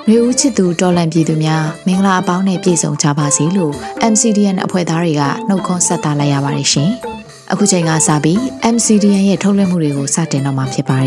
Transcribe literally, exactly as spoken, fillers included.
။ရေဦးချစ်သူတော်လန်ပြည်သူများမင်္ဂလာအပေါင်းနဲ့ပြည့်စုံကြပါစေလို့ M C D N အဖွဲ့သားတွေကနှုတ်ခွန်းဆက်သလိုက်ရပါတယ်ရှင်။အခုချိန်ကစပြီး M C D N ရဲ့ထုတ်လွှင့်မှုတွေကိုစတင်တော့မှာဖြစ်ပါတယ်